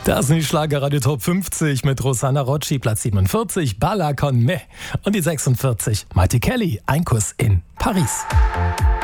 Das ist die Schlagerradio Top 50 mit Rosanna Rocci, Platz 47, Bala con me und die 46, Maite Kelly, Ein Kuss in Paris.